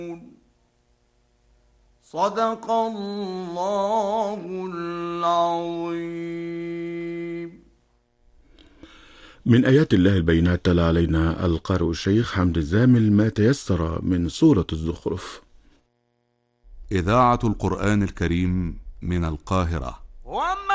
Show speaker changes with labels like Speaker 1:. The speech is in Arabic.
Speaker 1: صدق الله العظيم.
Speaker 2: من آيات الله البينات تلا علينا القارئ الشيخ حمد الزامل ما تيسر من سورة الزخرف.
Speaker 3: إذاعة القرآن الكريم من القاهرة.